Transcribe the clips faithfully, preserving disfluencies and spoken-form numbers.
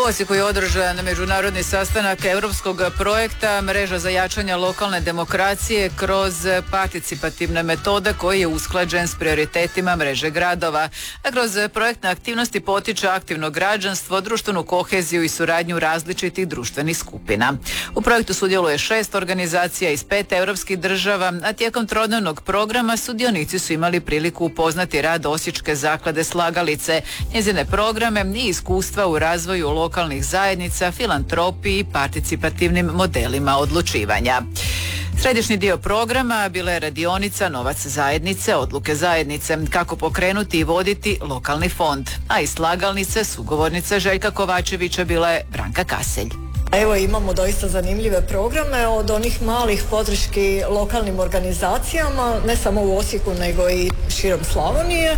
Osijeku je održan međunarodni sastanak europskog projekta Mreža za jačanje lokalne demokracije kroz participativne metode koji je usklađen s prioritetima mreže gradova. A kroz projektne aktivnosti potiče aktivno građanstvo, društvenu koheziju i suradnju različitih društvenih skupina. U projektu sudjeluje šest organizacija iz pet europskih država, a tijekom trodnevnog programa sudionici su imali priliku upoznati rad Osječke zaklade Slagalice, njezine programe i iskustva u razvoju lokalnih zajednica, filantropiji i participativnim modelima odlučivanja. Središnji dio programa bila je radionica Novac zajednice, odluke zajednice, kako pokrenuti i voditi lokalni fond, a iz Slagalnice sugovornica Željka Kovačevića bila je Branka Kaselj. Evo, imamo doista zanimljive programe od onih malih podrški lokalnim organizacijama, ne samo u Osijeku nego i širom Slavonije.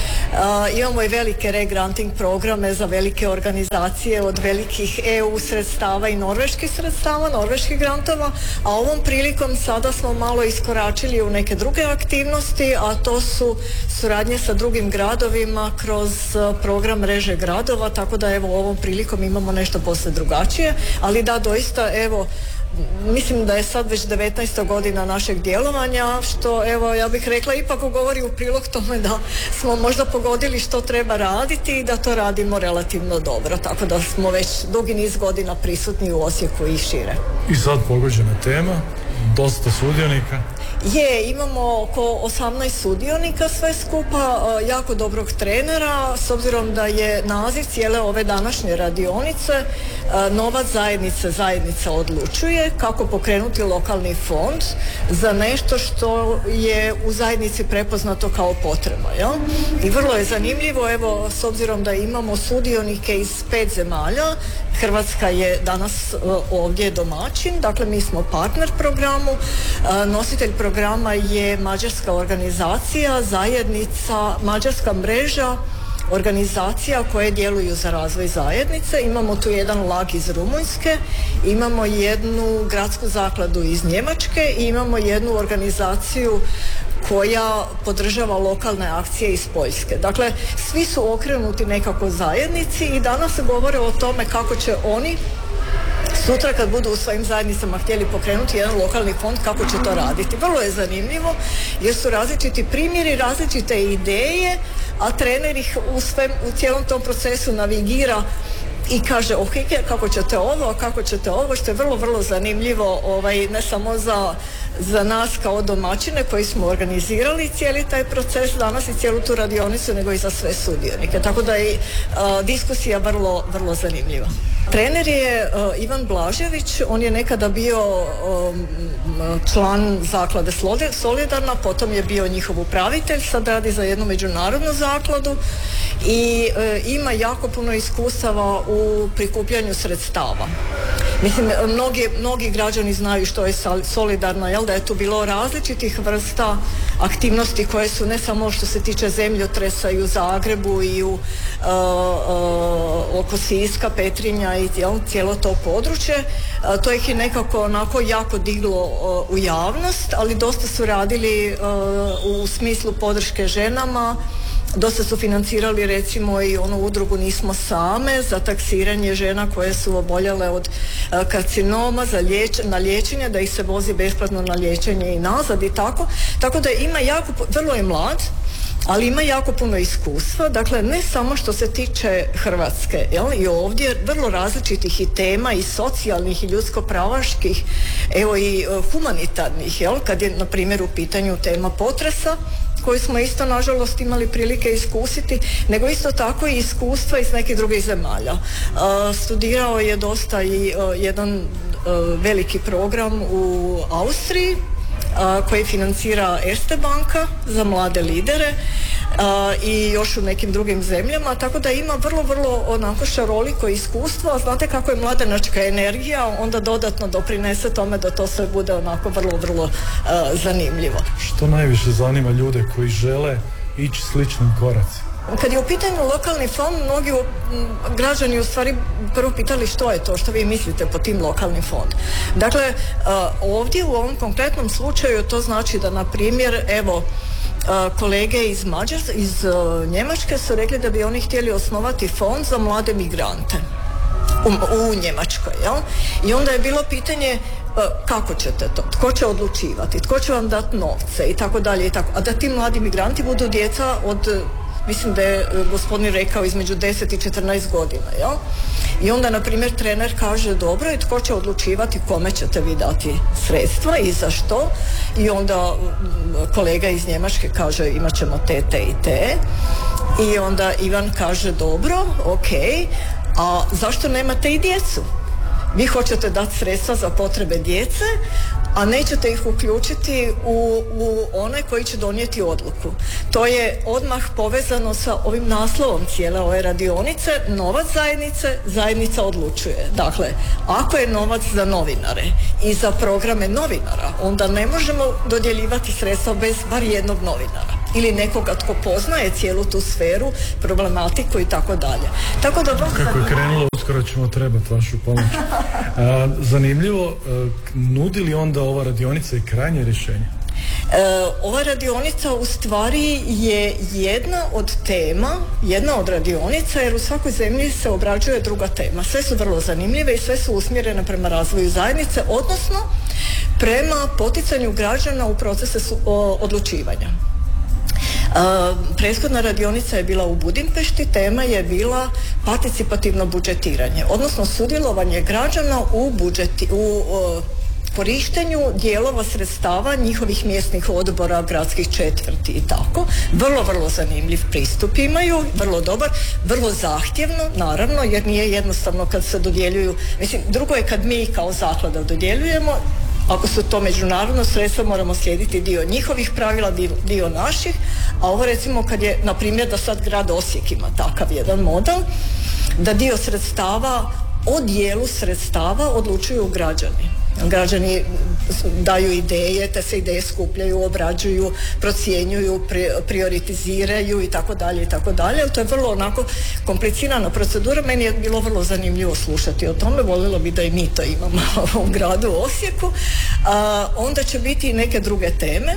Uh, imamo i velike regranting programe za velike organizacije od velikih E U sredstava i norveških sredstava, norveških grantova, a ovom prilikom sada smo malo iskoračili u neke druge aktivnosti, a to su suradnje sa drugim gradovima kroz program mreže gradova, tako da evo ovom prilikom imamo nešto posve drugačije, ali da, doista evo mislim da je sad već devetnaesta godina našeg djelovanja, što evo ja bih rekla ipak govori u prilog tome da smo možda pogodili što treba raditi i da to radimo relativno dobro, tako da smo već dugi niz godina prisutni u Osijeku i šire. I sad pogođena tema, dosta sudionika. Je, imamo oko osamnaest sudionika sve skupa, jako dobrog trenera, s obzirom da je naziv cijele ove današnje radionice Novac zajednice, zajednica odlučuje, kako pokrenuti lokalni fond za nešto što je u zajednici prepoznato kao potreba. Ja? I vrlo je zanimljivo, evo, s obzirom da imamo sudionike iz pet zemalja, Hrvatska je danas ovdje domaćin, dakle mi smo partner programu, nositelj programa je mađarska organizacija, zajednica, mađarska mreža organizacija koje djeluju za razvoj zajednice. Imamo tu jedan lag iz Rumunjske, imamo jednu gradsku zakladu iz Njemačke i imamo jednu organizaciju koja podržava lokalne akcije iz Poljske. Dakle, svi su okrenuti nekako zajednici i danas se govore o tome kako će oni sutra kad budu u svojim zajednicama htjeli pokrenuti jedan lokalni fond, kako će to raditi. Vrlo je zanimljivo jer su različiti primjeri, različite ideje, a trener ih u, svem, u cijelom tom procesu navigira i kaže ok, kako ćete ovo, a kako ćete ovo, što je vrlo, vrlo zanimljivo, ovaj, ne samo za, za nas kao domaćine koji smo organizirali cijeli taj proces danas i cijelu tu radionicu, nego i za sve sudionike. Tako da je a, diskusija vrlo, vrlo zanimljiva. Trener je uh, Ivan Blažević, on je nekada bio um, član zaklade Solidarna, potom je bio njihov upravitelj, sad radi za jednu međunarodnu zakladu i uh, ima jako puno iskustava u prikupljanju sredstava. Mislim, mnogi, mnogi građani znaju što je Solidarna, jel, da je tu bilo različitih vrsta aktivnosti koje su ne samo što se tiče zemljotresa i u Zagrebu i u uh, uh, oko Siska, Petrinja i jel, cijelo to područje. Uh, to ih je nekako onako jako diglo uh, u javnost, ali dosta su radili uh, u smislu podrške ženama. Dosta su financirali recimo i onu udrugu Nismo same za taksiranje žena koje su oboljele od uh, karcinoma za liječ, na liječenje, da ih se vozi besplatno na liječenje i nazad i tako. Tako da ima jako, vrlo je mlad, ali ima jako puno iskustva, dakle ne samo što se tiče Hrvatske, jel, i ovdje vrlo različitih i tema i socijalnih i ljudsko-pravaških, evo i uh, humanitarnih, jel, kad je na primjer u pitanju tema potresa, koju smo isto nažalost imali prilike iskusiti, nego isto tako i iskustva iz nekih drugih zemalja. Uh, studirao je dosta i uh, jedan uh, veliki program u Austriji, Uh, koji financira Erste banka za mlade lidere uh, i još u nekim drugim zemljama, tako da ima vrlo, vrlo onako šaroliko iskustvo, a znate kako je mladenačka energija, onda dodatno doprinese tome da to sve bude onako vrlo, vrlo uh, zanimljivo. Što najviše zanima ljude koji žele ići sličnim koracima? Kad je u pitanju lokalni fond, mnogi građani u stvari prvo pitali što je to, što vi mislite po tim lokalnim fond. Dakle, ovdje u ovom konkretnom slučaju to znači da, na primjer, evo, kolege iz Mađarske, iz Njemačke su rekli da bi oni htjeli osnovati fond za mlade migrante. u, u Njemačkoj, jel? I onda je bilo pitanje kako ćete to, tko će odlučivati, tko će vam dati novce i tako dalje i tako, a da ti mladi migranti budu djeca od, mislim da je gospodin rekao, između deset i četrnaest godina, jel? I onda, na primjer, trener kaže dobro, i tko će odlučivati kome ćete vi dati sredstva i za što, i onda kolega iz Njemačke kaže imat ćemo te, te i te, i onda Ivan kaže dobro, ok, a zašto nemate i djecu? Vi hoćete dati sredstva za potrebe djece, a nećete ih uključiti u, u one koji će donijeti odluku. To je odmah povezano sa ovim naslovom cijele ove radionice, novac zajednice, zajednica odlučuje. Dakle, ako je novac za novinare i za programe novinara, onda ne možemo dodjeljivati sredstva bez bar jednog novinara ili nekoga tko poznaje cijelu tu sferu, problematiku i tako dalje. Tako da kako je krenulo, uskoro ćemo trebati vašu pomoć. A, zanimljivo, nudi li onda ova radionica i krajnje rješenje? E, ova radionica u stvari je jedna od tema, jedna od radionica, jer u svakoj zemlji se obrađuje druga tema. Sve su vrlo zanimljive i sve su usmjerene prema razvoju zajednice, odnosno prema poticanju građana u procese su, o, odlučivanja. Uh, prethodna radionica je bila u Budimpešti, tema je bila participativno budžetiranje, odnosno sudjelovanje građana u, budžeti, u uh, korištenju dijelova sredstava njihovih mjesnih odbora, gradskih četvrti i tako. Vrlo, vrlo zanimljiv pristup imaju, vrlo dobar, vrlo zahtjevno, naravno, jer nije jednostavno kad se dodjeljuju, mislim, drugo je kad mi kao zaklada dodjeljujemo. Ako su to međunarodno sredstva, moramo slijediti dio njihovih pravila, dio, dio naših, a ovo recimo kad je, na primjer, da sad grad Osijek ima takav jedan model, da dio sredstava, o dijelu sredstava odlučuju građani. Građani daju ideje, te se ideje skupljaju, obrađuju, procjenjuju, prioritiziraju i tako dalje i tako dalje. To je vrlo onako komplicirana procedura. Meni je bilo vrlo zanimljivo slušati o tome. Voljela bi da i mi to imamo u gradu Osijeku. A, onda će biti i neke druge teme.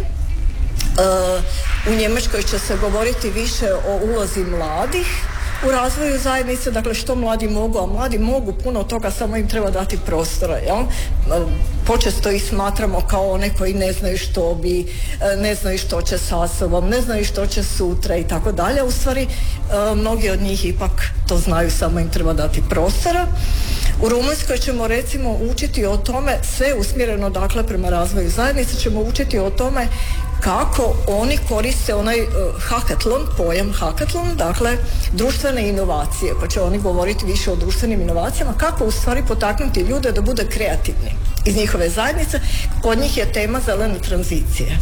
A, u Njemačkoj će se govoriti više o ulozi mladih u razvoju zajednice, dakle što mladi mogu, a mladi mogu puno toga, samo im treba dati prostora, jel? Počesto ih smatramo kao one koji ne znaju što bi, ne znaju što će sa sobom, ne znaju što će sutra i tako dalje. U stvari, mnogi od njih ipak to znaju, samo im treba dati prostora. U Rumunjskoj ćemo recimo učiti o tome, sve usmjereno dakle prema razvoju zajednice, ćemo učiti o tome kako oni koriste onaj uh, hackathon, pojam hackathon, dakle društvene inovacije, pa će oni govoriti više o društvenim inovacijama, kako u stvari potaknuti ljude da bude kreativni iz njihove zajednice. Kod njih je tema zelene tranzicije.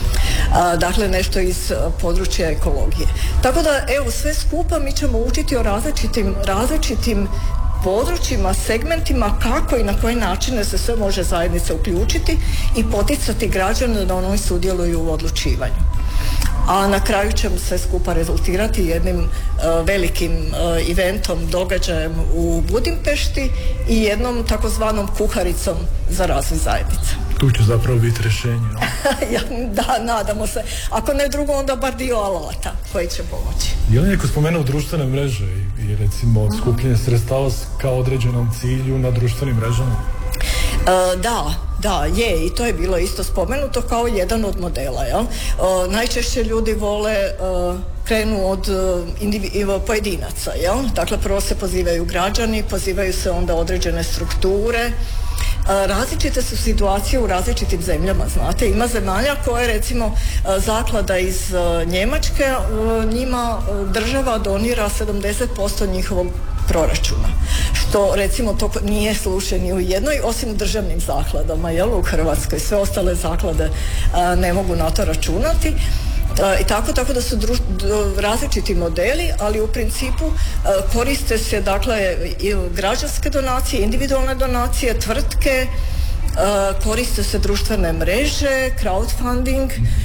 A, dakle nešto iz a, područja ekologije. Tako da evo sve skupa mi ćemo učiti o različitim, različitim područjima, segmentima, kako i na koji načine se sve može zajednica uključiti i poticati građane da oni sudjeluju u odlučivanju. A na kraju ćemo sve skupa rezultirati jednim uh, velikim uh, eventom, događajem u Budimpešti i jednom takozvanom kuharicom za razvoj zajednice. Tu će zapravo biti rješenje. Ja, da, nadamo se. Ako ne drugo, onda bar dio alata koji će pomoći. Je li neko spomenuo društvene mreže i, i recimo skupljenje sredstava kao određenom cilju na društvenim mrežama? Uh, da, da, je, i to je bilo isto spomenuto kao jedan od modela, jel? Uh, najčešće ljudi vole uh, krenu od uh, individu, pojedinaca, jel? Dakle, prvo se pozivaju građani, pozivaju se onda određene strukture. Uh, različite su situacije u različitim zemljama, znate, ima zemalja koje recimo uh, zaklada iz uh, Njemačke, uh, njima uh, država donira sedamdeset posto njihovog proračuna, što recimo to nije slučaj ni u jednoj, osim državnim zakladama, jel, u Hrvatskoj. Sve ostale zaklade a, ne mogu na to računati. A, i tako, tako da su druž, različiti modeli, ali u principu a, koriste se dakle i građanske donacije, individualne donacije, tvrtke, Uh, koriste se društvene mreže, crowdfunding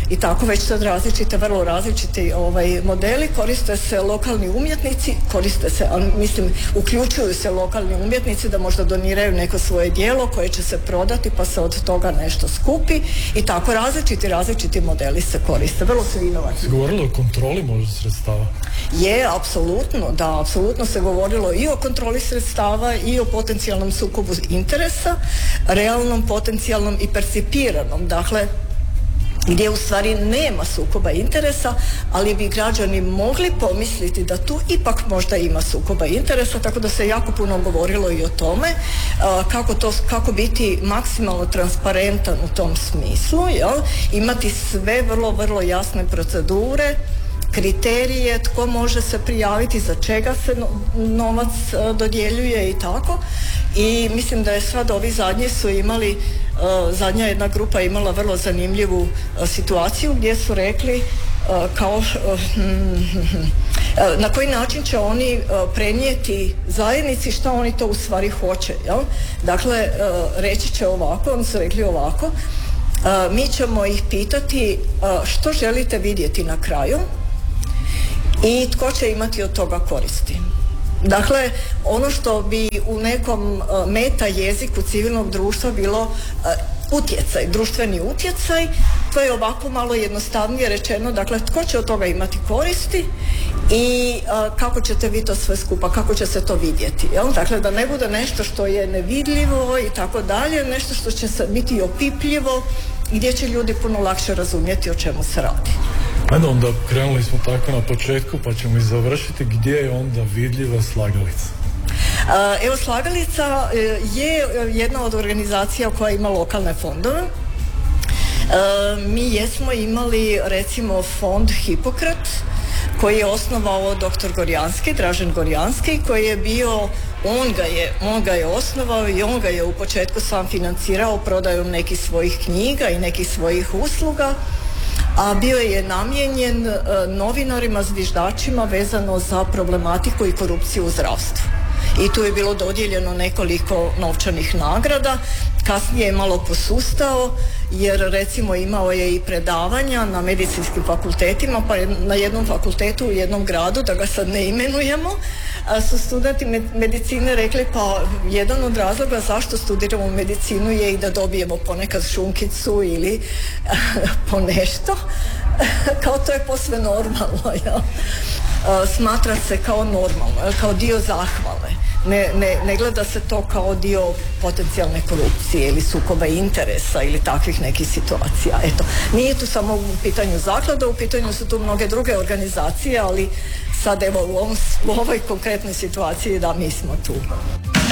i tako već sad različite, vrlo različiti ovaj, modeli, koriste se lokalni umjetnici, koriste se, ali mislim, uključuju se lokalni umjetnici da možda doniraju neko svoje djelo koje će se prodati pa se od toga nešto skupi i tako različiti, različiti modeli se koriste, vrlo su inovativni. Se govorilo o kontroli možda sredstava? Je, apsolutno, da, apsolutno se govorilo i o kontroli sredstava i o potencijalnom sukobu interesa, realnom, potencijalnom i percipiranom, dakle gdje u stvari nema sukoba interesa, ali bi građani mogli pomisliti da tu ipak možda ima sukoba interesa, tako da se jako puno govorilo i o tome kako, to, kako biti maksimalno transparentan u tom smislu, jel? Imati sve vrlo, vrlo jasne procedure, kriterije, tko može se prijaviti, za čega se novac dodjeljuje i tako. I mislim da je sad ovi zadnji su imali, uh, zadnja jedna grupa imala vrlo zanimljivu uh, situaciju gdje su rekli uh, kao uh, na koji način će oni uh, prenijeti zajednici šta oni to u stvari hoće, jel? Dakle, uh, reći će ovako, oni su rekli ovako, uh, mi ćemo ih pitati uh, što želite vidjeti na kraju i tko će imati od toga koristi. Dakle, ono što bi u nekom uh, meta jeziku civilnog društva bilo uh, utjecaj, društveni utjecaj, to je ovako malo jednostavnije rečeno, dakle, tko će od toga imati koristi i uh, kako ćete vi to sve skupa, kako će se to vidjeti, jel? Dakle, da ne bude nešto što je nevidljivo i tako dalje, nešto što će se biti opipljivo, gdje će ljudi puno lakše razumjeti o čemu se radi. Ajde, onda krenuli smo tako na početku, pa ćemo i završiti. Gdje je onda vidljiva Slagalica? Evo, Slagalica je jedna od organizacija koja ima lokalne fondove. Mi jesmo imali, recimo, fond Hipokrat, koji je osnovao doktor Gorjanski, Dražen Gorjanski, koji je bio, on ga je, on ga je osnovao i on ga je u početku sam financirao prodajom nekih svojih knjiga i nekih svojih usluga, a bio je namijenjen e, novinarima, zviždačima vezano za problematiku i korupciju u zdravstvu. I tu je bilo dodijeljeno nekoliko novčanih nagrada. Kasnije je malo posustao jer recimo imao je i predavanja na medicinskim fakultetima, pa je na jednom fakultetu u jednom gradu, da ga sad ne imenujemo, su studenti medicine rekli pa jedan od razloga zašto studiramo medicinu je i da dobijemo ponekad šunkicu ili po nešto, kao to je posve normalno, ja. Smatra se kao normalno, kao dio zahvale. Ne, ne, ne gleda se to kao dio potencijalne korupcije ili sukoba interesa ili takvih nekih situacija. Eto, nije tu samo u pitanju zaklada, u pitanju su tu mnoge druge organizacije, ali sad evo u, ovom, u ovoj konkretnoj situaciji da mi smo tu.